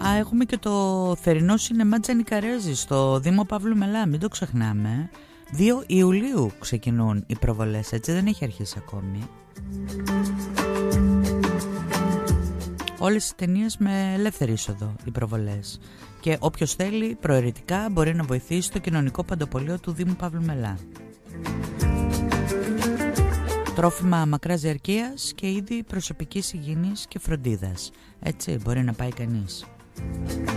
Έχουμε και το θερινό σινεμά Τζανικαρέζη στο Δήμο Παύλου Μελά, μην το ξεχνάμε. 2 Ιουλίου ξεκινούν οι προβολές, έτσι δεν έχει αρχίσει ακόμη. Όλες οι ταινίες με ελεύθερη είσοδο οι προβολές. Και όποιος θέλει προαιρετικά μπορεί να βοηθήσει το κοινωνικό παντοπολείο του Δήμου Παύλου Μελά. Τρόφιμα μακράς διαρκείας και είδη προσωπικής υγιεινής και φροντίδας. Έτσι μπορεί να πάει κανείς.